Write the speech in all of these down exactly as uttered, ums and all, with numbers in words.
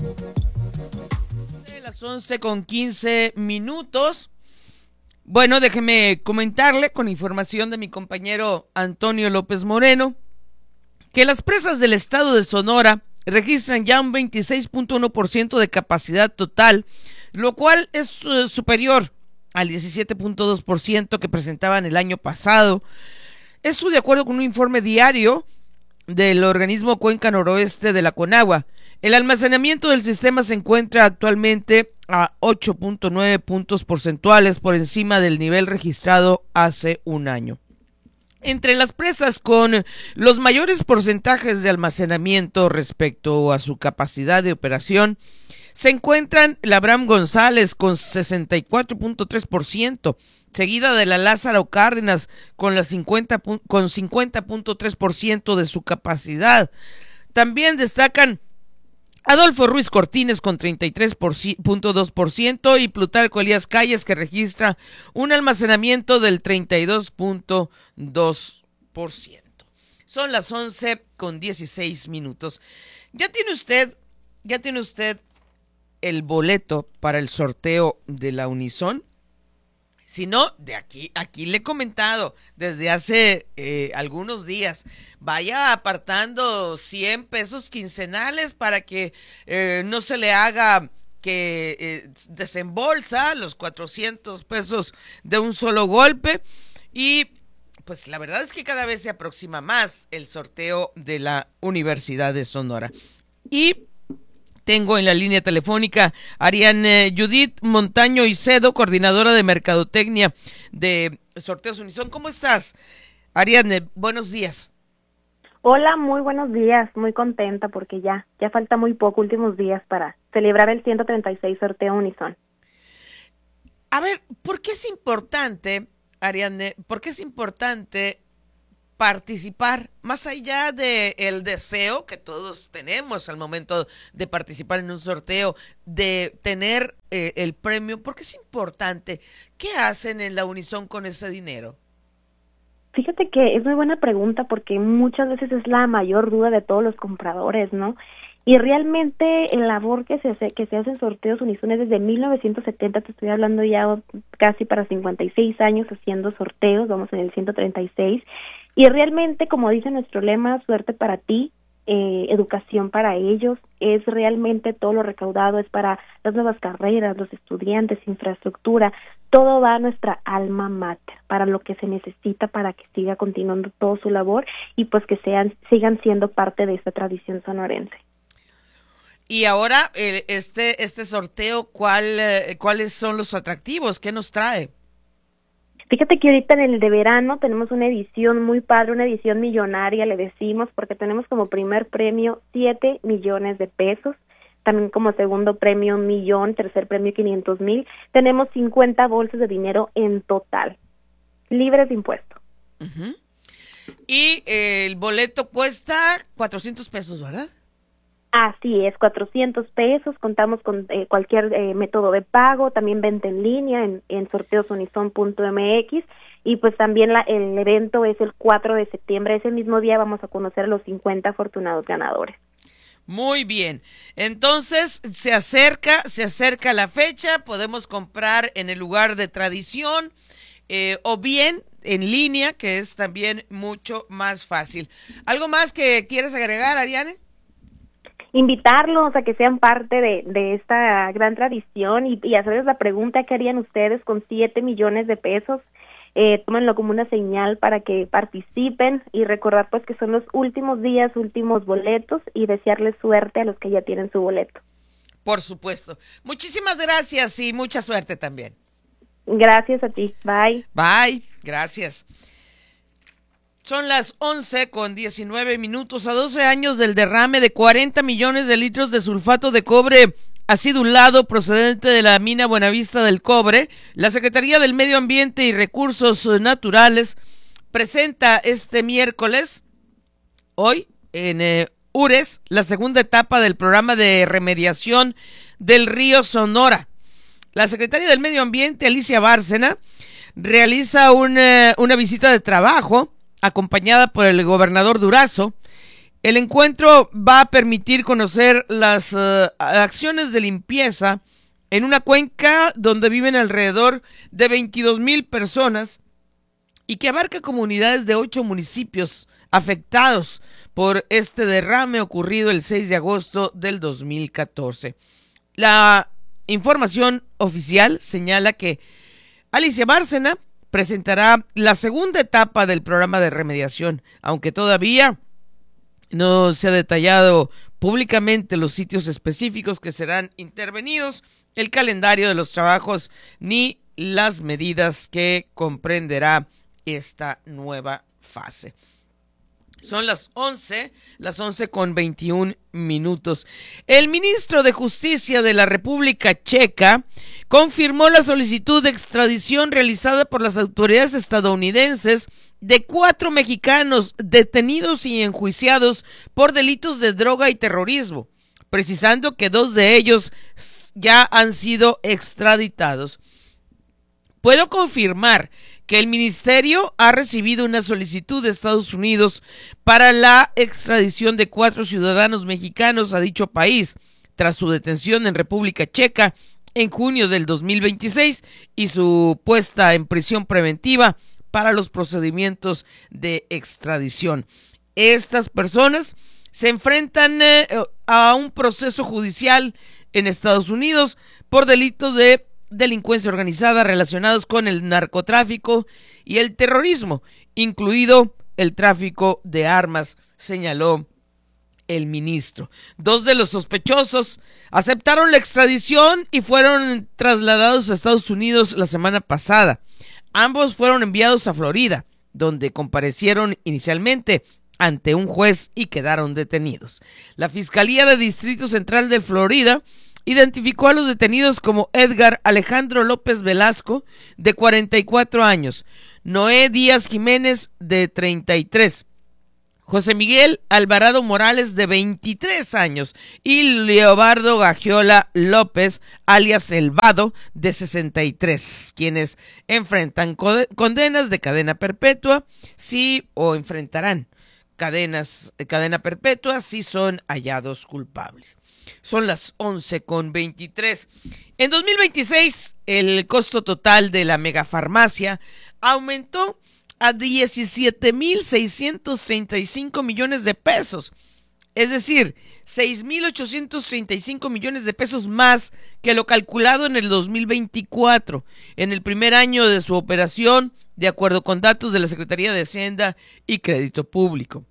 Las once con quince minutos. Bueno, déjeme comentarle con información de mi compañero Antonio López Moreno que las presas del estado de Sonora registran ya un veintiséis punto uno por ciento de capacidad total, lo cual es uh, superior al diecisiete punto dos por ciento que presentaban el año pasado. Esto de acuerdo con un informe diario del organismo Cuenca Noroeste de la Conagua. El almacenamiento del sistema se encuentra actualmente a ocho punto nueve puntos porcentuales por encima del nivel registrado hace un año. Entre las presas con los mayores porcentajes de almacenamiento respecto a su capacidad de operación se encuentran la Abraham González con sesenta y cuatro punto tres por ciento, seguida de la Lázaro Cárdenas con, la cincuenta, con cincuenta punto tres por ciento de su capacidad. También destacan Adolfo Ruiz Cortines con treinta y tres punto dos por ciento y Plutarco Elías Calles, que registra un almacenamiento del treinta y dos punto dos por ciento. Son las once con dieciséis minutos. ¿Ya tiene usted, ya tiene usted el boleto para el sorteo de la Unison? Si no, de aquí, aquí le he comentado desde hace eh, algunos días, vaya apartando cien pesos quincenales para que eh, no se le haga que eh, desembolsa los cuatrocientos pesos de un solo golpe. Y pues la verdad es que cada vez se aproxima más el sorteo de la Universidad de Sonora. Y tengo en la línea telefónica a Ariane Judith Montaño Icedo, coordinadora de Mercadotecnia de Sorteos Unison. ¿Cómo estás, Ariane? Buenos días. Hola, muy buenos días. Muy contenta porque ya, ya falta muy poco, últimos días para celebrar el ciento treinta y seis Sorteo Unison. A ver, ¿por qué es importante, Ariane, por qué es importante participar, más allá de el deseo que todos tenemos al momento de participar en un sorteo, de tener eh, el premio? ¿Por qué es importante? ¿Qué hacen en la Unison con ese dinero? Fíjate que es muy buena pregunta porque muchas veces es la mayor duda de todos los compradores, ¿no? Y realmente el labor que se hace, que se hace en Sorteos Unison es desde mil novecientos setenta, te estoy hablando ya casi para cincuenta y seis años haciendo sorteos, vamos en el ciento treinta y seis, y realmente, como dice nuestro lema, suerte para ti, eh, educación para ellos, es realmente todo lo recaudado, es para las nuevas carreras, los estudiantes, infraestructura, todo va a nuestra alma mater, para lo que se necesita para que siga continuando todo su labor y pues que sean sigan siendo parte de esta tradición sonorense. Y ahora, eh, este este sorteo, ¿cuál, eh, ¿cuáles son los atractivos? ¿Qué nos trae? Fíjate que ahorita en el de verano tenemos una edición muy padre, una edición millonaria, le decimos, porque tenemos como primer premio siete millones de pesos, también como segundo premio un millón, tercer premio quinientos mil, tenemos cincuenta bolsas de dinero en total, libres de impuesto. Uh-huh. Y eh, el boleto cuesta cuatrocientos pesos, ¿verdad? Así es, cuatrocientos pesos, contamos con eh, cualquier eh, método de pago, también venta en línea en, en sorteos unison punto m x y pues también la, el evento es el cuatro de septiembre, ese mismo día vamos a conocer a los cincuenta afortunados ganadores. Muy bien, entonces se acerca, se acerca la fecha, podemos comprar en el lugar de tradición eh, o bien en línea, que es también mucho más fácil. ¿Algo más que quieres agregar, Ariane? Invitarlos a que sean parte de, de esta gran tradición y, y hacerles la pregunta: ¿qué harían ustedes con siete millones de pesos? Eh, tómenlo como una señal para que participen y recordar pues que son los últimos días, últimos boletos y desearles suerte a los que ya tienen su boleto. Por supuesto. Muchísimas gracias y mucha suerte también. Gracias a ti. Bye. Bye. Gracias. Son las once con diecinueve minutos. A doce años del derrame de cuarenta millones de litros de sulfato de cobre acidulado procedente de la mina Buenavista del Cobre, la Secretaría del Medio Ambiente y Recursos Naturales presenta este miércoles, hoy, en eh, URES, la segunda etapa del programa de remediación del río Sonora. La Secretaria del Medio Ambiente, Alicia Bárcena, realiza una, una visita de trabajo acompañada por el gobernador Durazo El encuentro va a permitir conocer las uh, acciones de limpieza en una cuenca donde viven alrededor de veintidós mil personas y que abarca comunidades de ocho municipios afectados por este derrame ocurrido el seis de agosto del dos mil catorce. La información oficial señala que Alicia Bárcena presentará la segunda etapa del programa de remediación, aunque todavía no se ha detallado públicamente los sitios específicos que serán intervenidos, el calendario de los trabajos ni las medidas que comprenderá esta nueva fase. Son las once, las once con veintiún minutos. El ministro de Justicia de la República Checa confirmó la solicitud de extradición realizada por las autoridades estadounidenses de cuatro mexicanos detenidos y enjuiciados por delitos de droga y terrorismo, precisando que dos de ellos ya han sido extraditados. Puedo confirmar que el ministerio ha recibido una solicitud de Estados Unidos para la extradición de cuatro ciudadanos mexicanos a dicho país, tras su detención en República Checa en junio del dos mil veintiséis y su puesta en prisión preventiva para los procedimientos de extradición. Estas personas se enfrentan eh, a un proceso judicial en Estados Unidos por delito de delincuencia organizada relacionados con el narcotráfico y el terrorismo, incluido el tráfico de armas, señaló el ministro. Dos de los sospechosos aceptaron la extradición y fueron trasladados a Estados Unidos la semana pasada. Ambos fueron enviados a Florida, donde comparecieron inicialmente ante un juez y quedaron detenidos. La Fiscalía de Distrito Central de Florida identificó a los detenidos como Edgar Alejandro López Velasco, de cuarenta y cuatro años, Noé Díaz Jiménez, de treinta y tres, José Miguel Alvarado Morales, de veintitrés años, y Leobardo Gagiola López, alias El Vado, de sesenta y tres, quienes enfrentan condenas de cadena perpetua, sí, o enfrentarán cadenas, cadena perpetua si son hallados culpables. Son las once con veintitrés. En dos mil veintiséis, el costo total de la megafarmacia aumentó a diecisiete mil seiscientos treinta y cinco millones de pesos, es decir, seis mil ochocientos treinta y cinco millones de pesos más que lo calculado en el dos mil veinticuatro, en el primer año de su operación, de acuerdo con datos de la Secretaría de Hacienda y Crédito Público.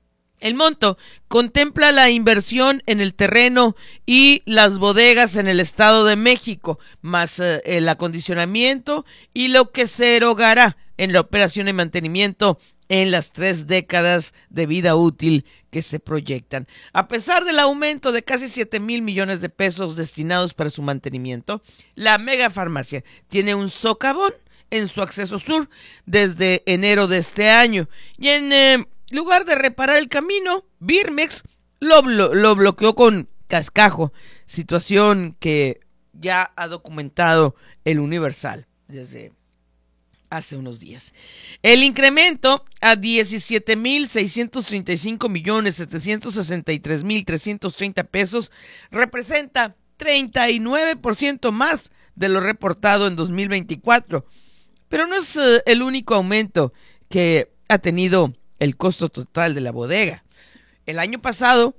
El monto contempla la inversión en el terreno y las bodegas en el Estado de México, más eh, el acondicionamiento y lo que se erogará en la operación y mantenimiento en las tres décadas de vida útil que se proyectan. A pesar del aumento de casi siete mil millones de pesos destinados para su mantenimiento, la megafarmacia tiene un socavón en su acceso sur desde enero de este año y en eh, lugar de reparar el camino, Birmex lo, lo, lo bloqueó con cascajo, situación que ya ha documentado el Universal desde hace unos días. El incremento a diecisiete mil seiscientos treinta y cinco millones setecientos sesenta y tres mil trescientos treinta pesos representa treinta y nueve por ciento más de lo reportado en dos mil veinticuatro, pero no es uh, el único aumento que ha tenido el costo total de la bodega. El año pasado,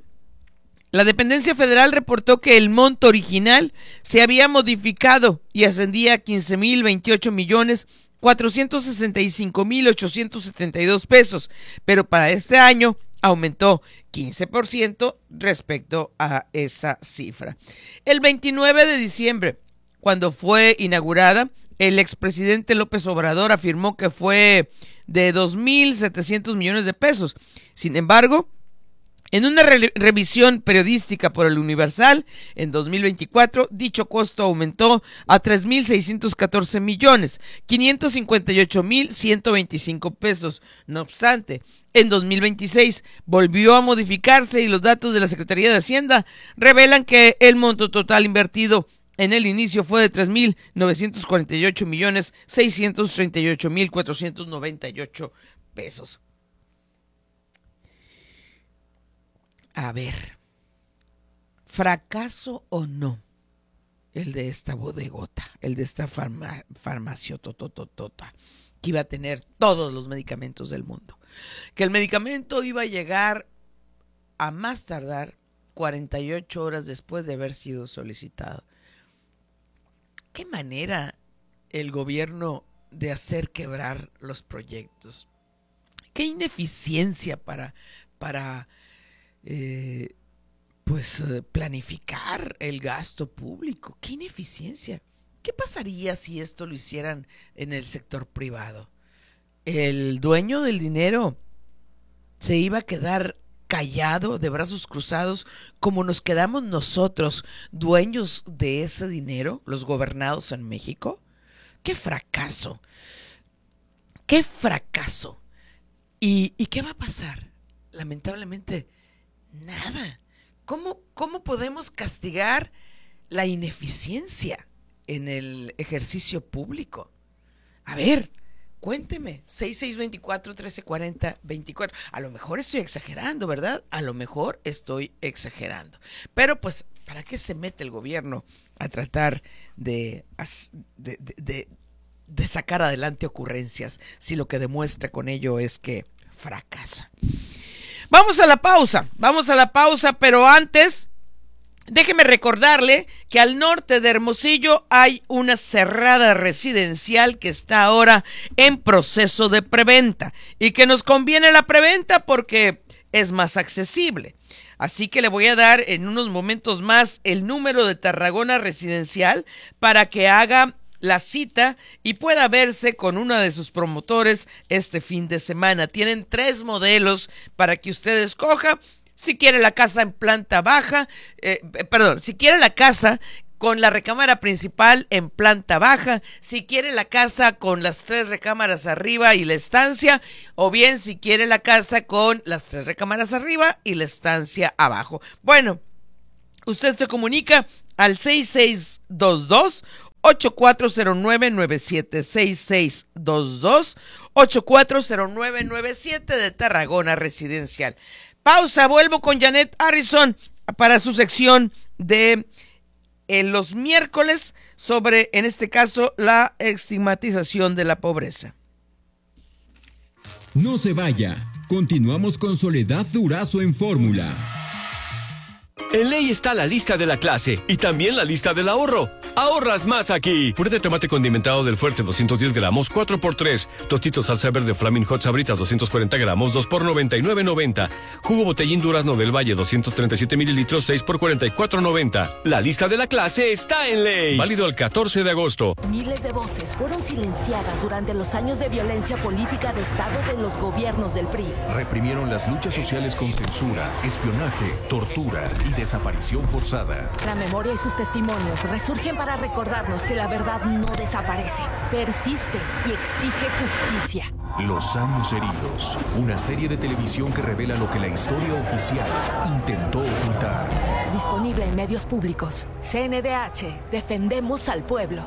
la dependencia federal reportó que el monto original se había modificado y ascendía a quince mil veintiocho millones cuatrocientos sesenta y cinco mil ochocientos setenta y dos pesos, pero para este año aumentó quince por ciento respecto a esa cifra. El veintinueve de diciembre, cuando fue inaugurada, el expresidente López Obrador afirmó que fue de dos mil setecientos millones de pesos. Sin embargo, en una re- revisión periodística por el Universal, en dos mil veinticuatro, dicho costo aumentó a tres mil seiscientos catorce millones quinientos cincuenta y ocho mil ciento veinticinco pesos. No obstante, en dos mil veintiséis volvió a modificarse y los datos de la Secretaría de Hacienda revelan que el monto total invertido en el inicio fue de tres mil novecientos cuarenta y ocho millones seiscientos treinta y ocho mil cuatrocientos noventa y ocho pesos. A ver, fracaso o no, el de esta bodegota, el de esta farma, farmacia totototota, que iba a tener todos los medicamentos del mundo. Que el medicamento iba a llegar a más tardar cuarenta y ocho horas después de haber sido solicitado. ¿Qué manera el gobierno de hacer quebrar los proyectos? ¿Qué ineficiencia para, para eh, pues, eh, planificar el gasto público? ¿Qué ineficiencia? ¿Qué pasaría si esto lo hicieran en el sector privado? El dueño del dinero se iba a quedar callado, de brazos cruzados, como nos quedamos nosotros, dueños de ese dinero, los gobernados en México. ¡Qué fracaso! ¡Qué fracaso! ¿Y, y qué va a pasar? Lamentablemente, nada. ¿Cómo, cómo podemos castigar la ineficiencia en el ejercicio público? A ver, cuénteme, seis seis dos cuatro, uno tres cuatro cero, veinticuatro. A lo mejor estoy exagerando, ¿verdad? A lo mejor estoy exagerando. Pero pues, ¿para qué se mete el gobierno a tratar de, de, de, de, de sacar adelante ocurrencias si lo que demuestra con ello es que fracasa? Vamos a la pausa, vamos a la pausa, pero antes, déjeme recordarle que al norte de Hermosillo hay una cerrada residencial que está ahora en proceso de preventa y que nos conviene la preventa porque es más accesible. Así que le voy a dar en unos momentos más el número de Tarragona Residencial para que haga la cita y pueda verse con una de sus promotores este fin de semana. Tienen tres modelos para que usted escoja. Si quiere la casa en planta baja, eh, perdón, si quiere la casa con la recámara principal en planta baja, si quiere la casa con las tres recámaras arriba y la estancia, o bien si quiere la casa con las tres recámaras arriba y la estancia abajo. Bueno, usted se comunica al seis seis dos dos, ocho cuatro cero nueve nueve siete, seis seis dos dos, ocho cuatro cero nueve nueve siete de Tarragona Residencial. Pausa, vuelvo con Janet Harrison para su sección de eh, los miércoles sobre, en este caso, la estigmatización de la pobreza. No se vaya, continuamos con Soledad Durazo en Fórmula. En Ley está la lista de la clase y también la lista del ahorro. ¡Ahorras más aquí! Puré de tomate condimentado del Fuerte, doscientos diez gramos, cuatro por tres. Tostitos salsa verde Flaming Hot Sabritas, doscientos cuarenta gramos, dos por noventa y nueve noventa. Jugo botellín durazno del Valle, doscientos treinta y siete mililitros, seis por cuarenta y cuatro noventa. La lista de la clase está en Ley. Válido el catorce de agosto. Miles de voces fueron silenciadas durante los años de violencia política de Estado de los gobiernos del P R I. Reprimieron las luchas sociales con censura, espionaje, tortura y desaparición forzada. La memoria y sus testimonios resurgen para recordarnos que la verdad no desaparece, persiste y exige justicia. Los años heridos, una serie de televisión que revela lo que la historia oficial intentó ocultar. Disponible en medios públicos. C N D H, defendemos al pueblo.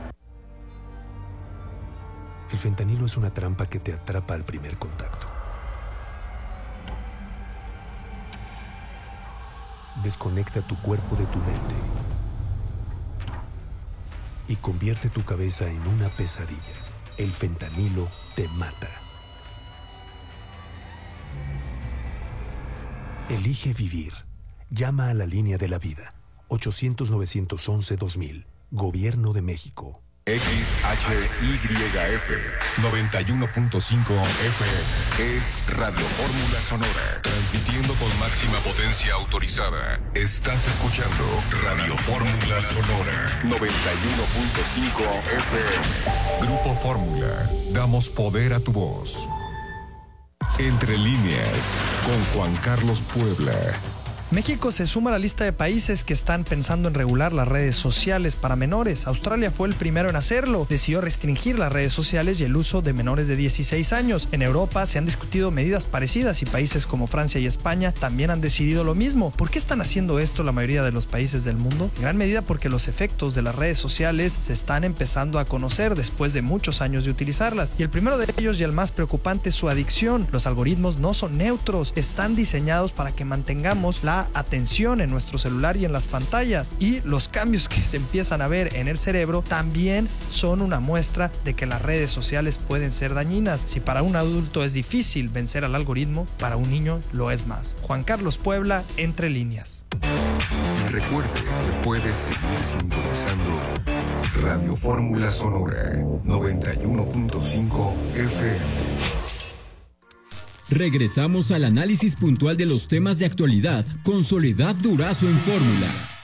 El fentanilo es una trampa que te atrapa al primer contacto. Desconecta tu cuerpo de tu mente y convierte tu cabeza en una pesadilla. El fentanilo te mata. Elige vivir. Llama a la línea de la vida. ochocientos, novecientos once, dos mil. Gobierno de México. X H Y F noventa y uno punto cinco F M es Radio Fórmula Sonora, transmitiendo con máxima potencia autorizada. Estás escuchando Radio Fórmula Sonora noventa y uno punto cinco F M. Grupo Fórmula, damos poder a tu voz. Entre líneas, con Juan Carlos Puebla. México se suma a la lista de países que están pensando en regular las redes sociales para menores. Australia fue el primero en hacerlo. Decidió restringir las redes sociales y el uso de menores de dieciséis años. En Europa se han discutido medidas parecidas y países como Francia y España también han decidido lo mismo. ¿Por qué están haciendo esto la mayoría de los países del mundo? En gran medida porque los efectos de las redes sociales se están empezando a conocer después de muchos años de utilizarlas. Y el primero de ellos y el más preocupante es su adicción. Los algoritmos no son neutros, están diseñados para que mantengamos la atención en nuestro celular y en las pantallas. Y los cambios que se empiezan a ver en el cerebro también son una muestra de que las redes sociales pueden ser dañinas. Si para un adulto es difícil vencer al algoritmo, para un niño lo es más. Juan Carlos Puebla, Entre Líneas. Y recuerde que puedes seguir sintonizando Radio Fórmula Sonora noventa y uno punto cinco F M. Regresamos al análisis puntual de los temas de actualidad con Soledad Durazo en Fórmula.